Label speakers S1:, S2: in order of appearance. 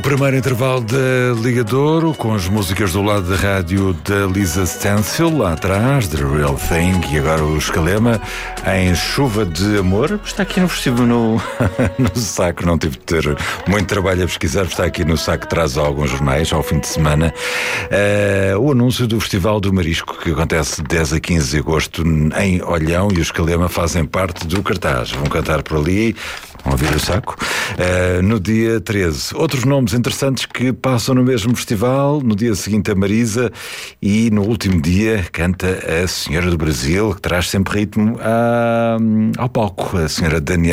S1: Primeiro intervalo da Liga de Ouro, com as músicas do lado da rádio da Lisa Stansfield, lá atrás, The Real Thing, e agora o Escalema, em Chuva de Amor. Está aqui no festival, no saco, não tive de ter muito trabalho a pesquisar, está aqui no saco, traz alguns jornais ao fim de semana. O anúncio do Festival do Marisco, que acontece de 10 a 15 de agosto em Olhão, e o Escalema fazem parte do cartaz. Vão cantar por ali, vão ouvir o saco, no dia 13. Outros nomes interessantes que passam no mesmo festival: no dia seguinte a Marisa, e no último dia canta a Senhora do Brasil, que traz sempre ritmo ao palco, a Senhora Daniela.